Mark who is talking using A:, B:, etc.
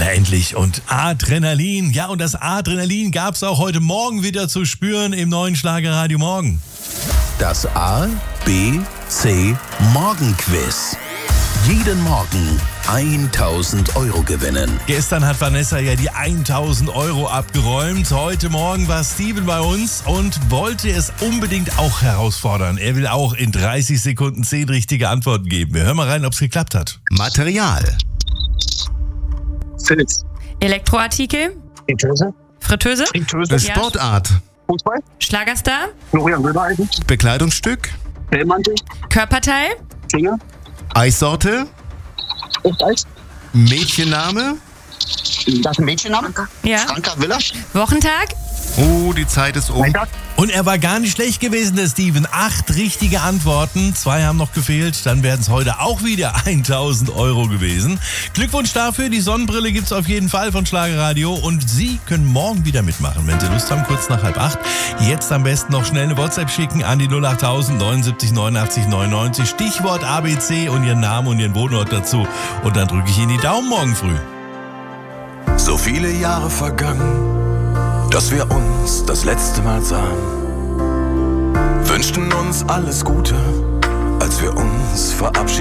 A: endlich. Und Adrenalin. Ja, und das Adrenalin gab es auch heute Morgen wieder zu spüren im neuen Schlagerradio Morgen.
B: Das A, B, C Morgenquiz. Jeden Morgen 1.000 Euro gewinnen.
A: Gestern hat Vanessa ja die 1.000 Euro abgeräumt. Heute Morgen war Steven bei uns und wollte es unbedingt auch herausfordern. Er will auch in 30 Sekunden 10 richtige Antworten geben. Wir hören mal rein, ob es geklappt hat.
C: Material.
D: Filz.
E: Elektroartikel.
D: Fritteuse.
E: Fritteuse.
C: Sportart.
D: Fußball.
E: Schlagerstar.
D: Florian Silbereisen.
C: Bekleidungsstück.
D: Bellmantel.
E: Körperteil.
D: Finger.
C: Eissorte.
D: Eis.
C: Mädchenname.
D: Das ist ein Mädchenname?
E: Ja.
D: Franka Villa.
E: Wochentag.
C: Oh, die Zeit ist um.
D: Freitag.
A: Und er war gar nicht schlecht gewesen, der Steven. 8 richtige Antworten, 2 haben noch gefehlt. Dann werden es heute auch wieder 1.000 Euro gewesen. Glückwunsch dafür, die Sonnenbrille gibt es auf jeden Fall von Schlagerradio. Und Sie können morgen wieder mitmachen, wenn Sie Lust haben, kurz nach 7:30. Jetzt am besten noch schnell eine WhatsApp schicken an die 08000 79 89 99. Stichwort ABC und Ihren Namen und Ihren Wohnort dazu. Und dann drücke ich Ihnen die Daumen morgen früh.
F: So viele Jahre vergangen, dass wir uns das letzte Mal sahen. Wünschten uns alles Gute, als wir uns verabschiedeten.